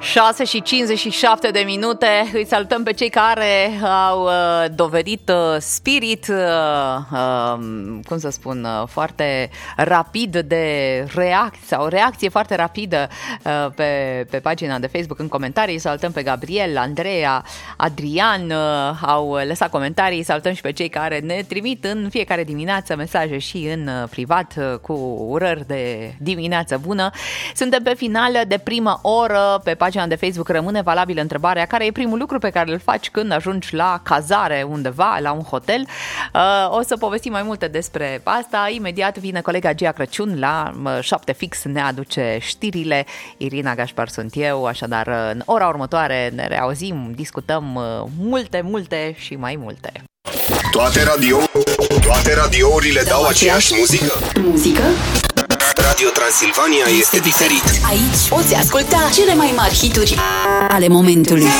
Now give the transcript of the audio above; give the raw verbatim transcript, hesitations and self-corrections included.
șase și cincizeci și șapte de minute. Îi salutăm pe cei care au uh, dovedit uh, spirit, uh, uh, cum să spun, uh, foarte rapid de reacție sau reacție foarte rapidă uh, pe, pe pagina de Facebook în comentarii. Salutăm pe Gabriel, Andreea, Adrian, uh, au lăsat comentarii. Salutăm și pe cei care ne trimit în fiecare dimineață mesaje și în uh, privat uh, cu urări de dimineață bună. Suntem pe final de prima oră. Pe pagina de Facebook rămâne valabilă întrebarea: care e primul lucru pe care îl faci când ajungi la cazare undeva, la un hotel? Uh, o să povestim mai multe despre asta. Imediat vine colega Gia Crăciun la șapte fix, ne aduce știrile. Irina Gașpar sunt eu, așadar în ora următoare ne reauzim, discutăm multe, multe și mai multe. Toate radio, toate radiourile dau aceeași muzică. Muzică? Radio Transilvania este diferit. Aici poți asculta cele mai mari hituri ale momentului.